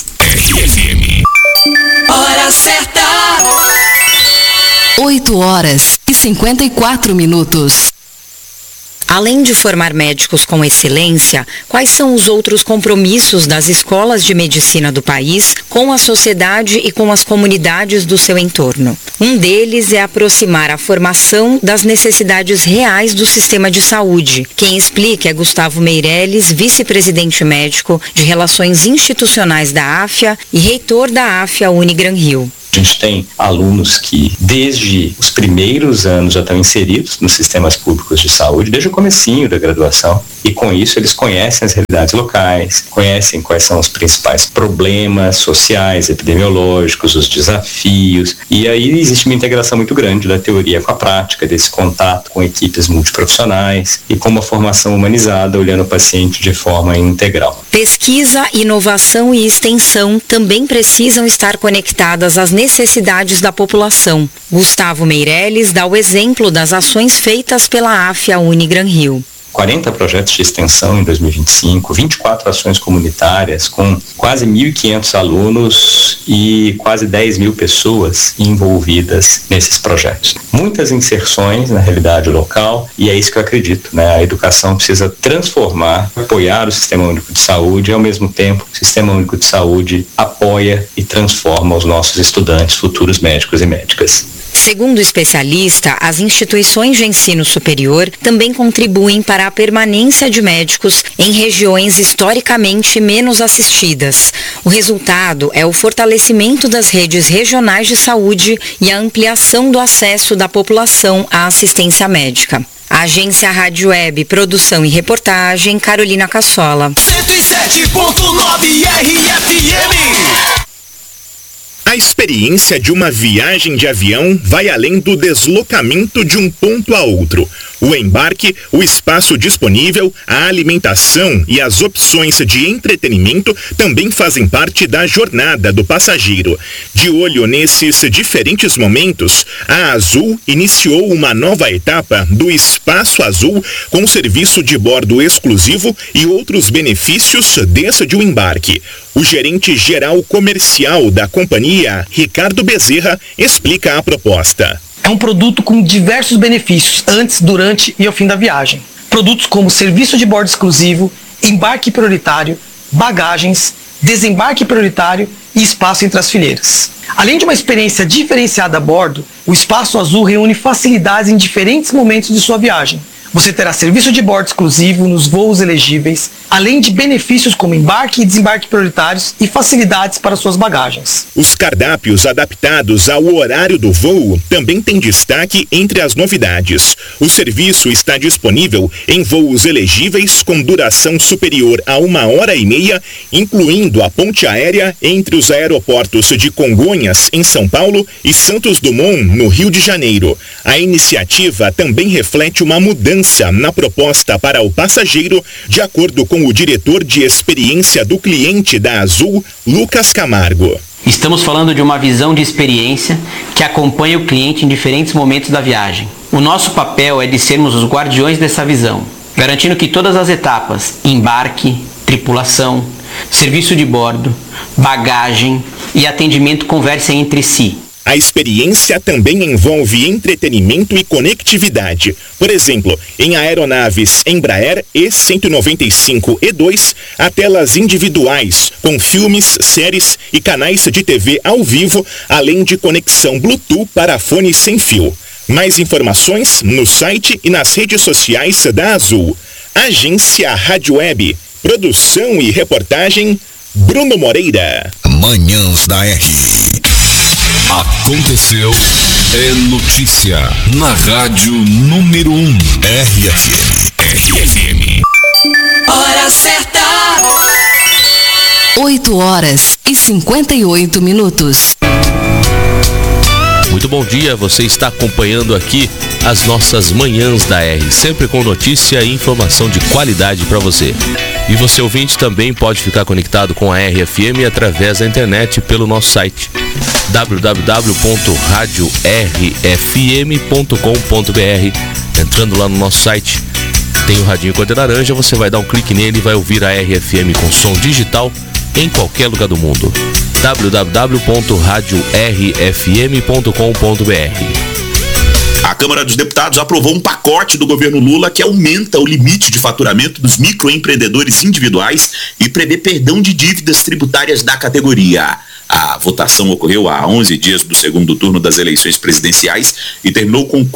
Speaker 3: Hora certa.
Speaker 25: 8 horas e 54 minutos.
Speaker 11: Além de formar médicos com excelência, quais são os outros compromissos das escolas de medicina do país com a sociedade e com as comunidades do seu entorno? Um deles é aproximar a formação das necessidades reais do sistema de saúde. Quem explica é Gustavo Meirelles, vice-presidente médico de Relações Institucionais da AFIA e reitor da AFIA Unigran Rio.
Speaker 12: A gente tem alunos que desde os primeiros anos já estão inseridos nos sistemas públicos de saúde, desde o comecinho da graduação, e com isso eles conhecem as realidades locais, conhecem quais são os principais problemas sociais, epidemiológicos, os desafios, e aí existe uma integração muito grande da teoria com a prática, desse contato com equipes multiprofissionais e com uma formação humanizada, olhando o paciente de forma integral.
Speaker 11: Pesquisa, inovação e extensão também precisam estar conectadas às necessidades da população. Gustavo Meirelles dá o exemplo das ações feitas pela AFIA Unigran Rio.
Speaker 12: 40 projetos de extensão em 2025, 24 ações comunitárias com quase 1.500 alunos e quase 10 mil pessoas envolvidas nesses projetos. Muitas inserções na realidade local, e é isso que eu acredito, né? A educação precisa transformar, apoiar o Sistema Único de Saúde e, ao mesmo tempo, o Sistema Único de Saúde apoia e transforma os nossos estudantes, futuros médicos e médicas.
Speaker 11: Segundo o especialista, as instituições de ensino superior também contribuem para a permanência de médicos em regiões historicamente menos assistidas. O resultado é o fortalecimento das redes regionais de saúde e a ampliação do acesso da população à assistência médica. A Agência Rádio Web, produção e reportagem, Carolina Cassola.
Speaker 3: 107.9 RFM.
Speaker 1: A experiência de uma viagem de avião vai além do deslocamento de um ponto a outro. O embarque, o espaço disponível, a alimentação e as opções de entretenimento também fazem parte da jornada do passageiro. De olho nesses diferentes momentos, a Azul iniciou uma nova etapa do Espaço Azul com serviço de bordo exclusivo e outros benefícios desde o embarque. O gerente geral comercial da companhia, Ricardo Bezerra, explica a proposta.
Speaker 13: É um produto com diversos benefícios antes, durante e ao fim da viagem. Produtos como serviço de bordo exclusivo, embarque prioritário, bagagens, desembarque prioritário e espaço entre as fileiras. Além de uma experiência diferenciada a bordo, o Espaço Azul reúne facilidades em diferentes momentos de sua viagem. Você terá serviço de bordo exclusivo nos voos elegíveis, além de benefícios como embarque e desembarque prioritários e facilidades para suas bagagens.
Speaker 1: Os cardápios adaptados ao horário do voo também têm destaque entre as novidades. O serviço está disponível em voos elegíveis com duração superior a 1h30, incluindo a ponte aérea entre os aeroportos de Congonhas, em São Paulo, e Santos Dumont, no Rio de Janeiro. A iniciativa também reflete uma mudança na proposta para o passageiro, de acordo com o diretor de experiência do cliente da Azul, Lucas Camargo.
Speaker 15: Estamos falando de uma visão de experiência que acompanha o cliente em diferentes momentos da viagem. O nosso papel é de sermos os guardiões dessa visão, garantindo que todas as etapas, embarque, tripulação, serviço de bordo, bagagem e atendimento conversem entre si.
Speaker 1: A experiência também envolve entretenimento e conectividade. Por exemplo, em aeronaves Embraer E195-E2, há telas individuais, com filmes, séries e canais de TV ao vivo, além de conexão Bluetooth para fone sem fio. Mais informações no site e nas redes sociais da Azul. Agência Rádio Web, produção e reportagem, Bruno Moreira.
Speaker 14: Manhãs da R. Aconteceu, é notícia na Rádio Número 1, RFM.
Speaker 3: Hora certa.
Speaker 25: 8h58.
Speaker 2: Muito bom dia, você está acompanhando aqui as nossas manhãs da R, sempre com notícia e informação de qualidade para você. E você ouvinte também pode ficar conectado com a RFM através da internet pelo nosso site www.radiorfm.com.br. Entrando lá no nosso site, tem o radinho cor de laranja, você vai dar um clique nele e vai ouvir a RFM com som digital em qualquer lugar do mundo. www.radiorfm.com.br.
Speaker 1: A Câmara dos Deputados aprovou um pacote do governo Lula que aumenta o limite de faturamento dos microempreendedores individuais e prevê perdão de dívidas tributárias da categoria. A votação ocorreu há 11 dias do segundo turno das eleições presidenciais e terminou com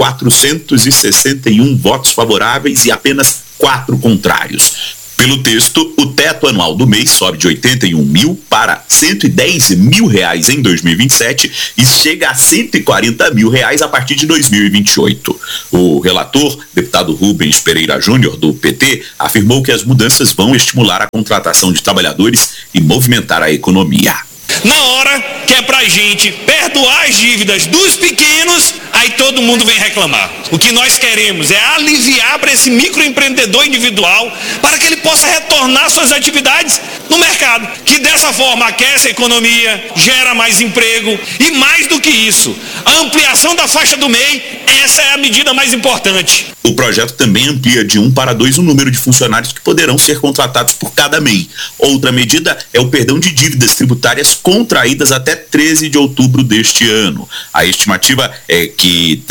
Speaker 1: 461 votos favoráveis e apenas 4 contrários. Pelo texto, o teto anual do MEI sobe de 81 mil para 110 mil reais em 2027 e chega a 140 mil reais a partir de 2028. O relator, deputado Rubens Pereira Júnior, do PT, afirmou que as mudanças vão estimular a contratação de trabalhadores e movimentar a economia.
Speaker 7: Na hora que é pra gente perdoar as dívidas dos pequenos, aí todo mundo vem reclamar. O que nós queremos é aliviar para esse microempreendedor individual para que ele possa retornar suas atividades no mercado, que dessa forma aquece a economia, gera mais emprego e, mais do que isso, a ampliação da faixa do MEI, essa é a medida mais importante.
Speaker 1: O projeto também amplia de 1 para 2 o número de funcionários que poderão ser contratados por cada MEI. Outra medida é o perdão de dívidas tributárias contraídas até 13 de outubro deste ano. A estimativa é que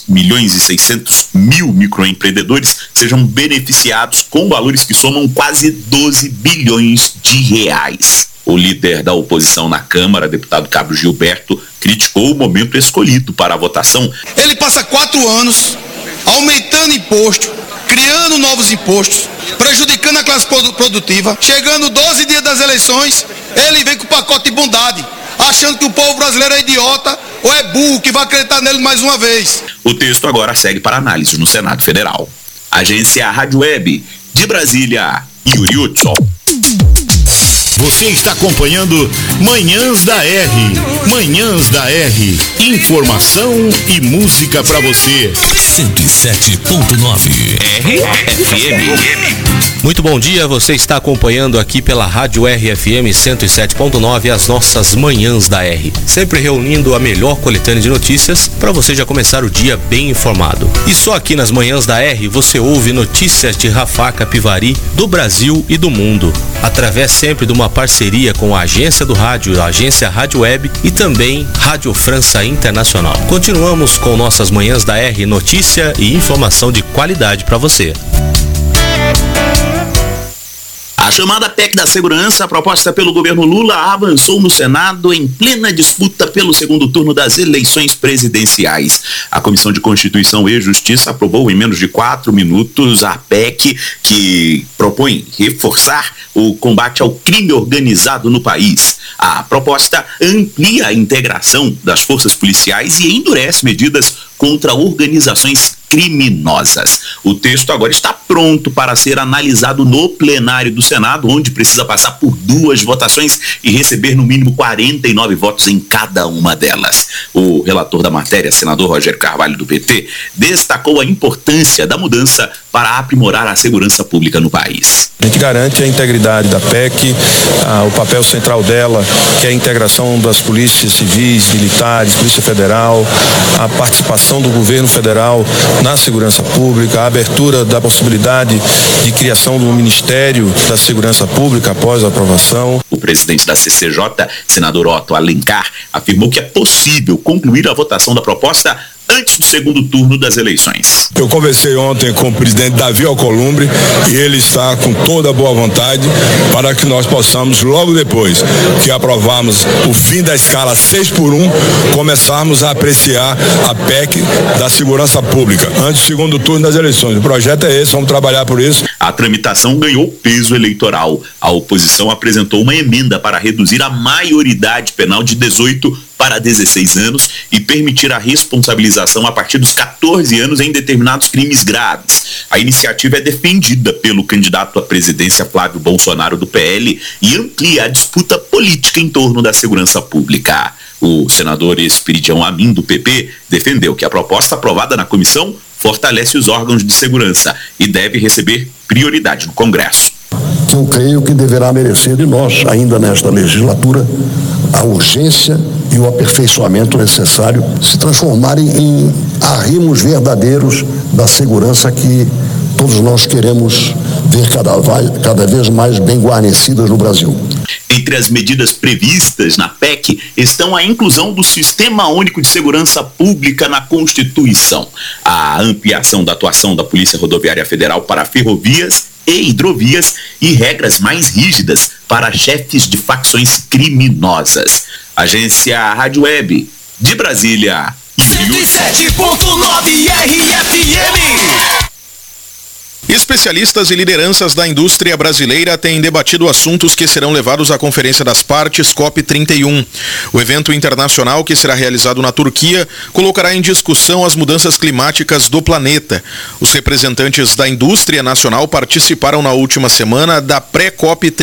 Speaker 1: 3.600.000 microempreendedores sejam beneficiados com valores que somam quase 12 bilhões de reais. O líder da oposição na Câmara, deputado Cabo Gilberto, criticou o momento escolhido para a votação.
Speaker 16: Ele passa 4 anos aumentando imposto, criando novos impostos, prejudicando a classe produtiva. Chegando 12 dias das eleições, ele vem com o pacote de bondade, achando que o povo brasileiro é idiota ou é burro, que vai acreditar nele mais uma vez.
Speaker 1: O texto agora segue para análise no Senado Federal. Agência Rádio Web, de Brasília, Yuri Hudson.
Speaker 14: Você está acompanhando Manhãs da R. Manhãs da R. Informação e música para você. 107.9
Speaker 2: RFM. Muito bom dia, você está acompanhando aqui pela Rádio RFM 107.9 as nossas Manhãs da R. Sempre reunindo a melhor coletânea de notícias para você já começar o dia bem informado. E só aqui nas Manhãs da R você ouve notícias de Rafah Capivari, do Brasil e do mundo, através sempre de uma parceria com a agência do rádio, a agência Rádio Web e também Rádio França Internacional. Continuamos com nossas Manhãs da R, notícia e informação de qualidade para você.
Speaker 1: A chamada PEC da Segurança, proposta pelo governo Lula, avançou no Senado em plena disputa pelo segundo turno das eleições presidenciais. A Comissão de Constituição e Justiça aprovou em menos de 4 minutos a PEC, que propõe reforçar o combate ao crime organizado no país. A proposta amplia a integração das forças policiais e endurece medidas contra organizações criminosas. O texto agora está pronto para ser analisado no plenário do Senado, onde precisa passar por 2 votações e receber no mínimo 49 votos em cada uma delas. O relator da matéria, senador Rogério Carvalho, do PT, destacou a importância da mudança para aprimorar a segurança pública no país.
Speaker 17: A gente garante a integridade da PEC, o papel central dela, que é a integração das polícias civis, militares, Polícia Federal, a participação do governo federal na segurança pública, a abertura da possibilidade de criação do Ministério da Segurança Pública após a aprovação.
Speaker 1: O presidente da CCJ, senador Otto Alencar, afirmou que é possível concluir a votação da proposta antes do segundo turno das eleições.
Speaker 19: Eu conversei ontem com o presidente Davi Alcolumbre e ele está com toda a boa vontade para que nós possamos, logo depois que aprovarmos o fim da escala 6x1, começarmos a apreciar a PEC da segurança pública antes do segundo turno das eleições. O projeto é esse, vamos trabalhar por isso.
Speaker 1: A tramitação ganhou peso eleitoral. A oposição apresentou uma emenda para reduzir a maioridade penal de 18 para 16 anos e permitir a responsabilização a partir dos 14 anos em determinados crimes graves. A iniciativa é defendida pelo candidato à presidência Flávio Bolsonaro, do PL, e amplia a disputa política em torno da segurança pública. O senador Espiridião Amin, do PP, defendeu que a proposta aprovada na comissão fortalece os órgãos de segurança e deve receber prioridade no Congresso.
Speaker 25: Eu creio que deverá merecer de nós, ainda nesta legislatura, a urgência e o aperfeiçoamento necessário se transformarem em arrimos verdadeiros da segurança que todos nós queremos ver cada vez mais bem guarnecidas no Brasil.
Speaker 1: Em
Speaker 18: Entre as medidas previstas na PEC estão a inclusão do Sistema Único de Segurança Pública na Constituição, a ampliação da atuação da Polícia Rodoviária Federal para ferrovias e hidrovias e regras mais rígidas para chefes de facções criminosas. Agência Rádio Web, de Brasília.
Speaker 3: 107.9 RFM.
Speaker 4: Especialistas e lideranças da indústria brasileira têm debatido assuntos que serão levados à Conferência das Partes COP31. O evento internacional, que será realizado na Turquia, colocará em discussão as mudanças climáticas do planeta. Os representantes da indústria nacional participaram na última semana da pré-COP31